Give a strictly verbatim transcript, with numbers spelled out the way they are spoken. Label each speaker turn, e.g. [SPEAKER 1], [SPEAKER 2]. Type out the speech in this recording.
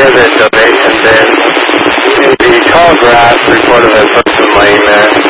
[SPEAKER 1] where the donation been? The tall grass, three quarter of a person laying there.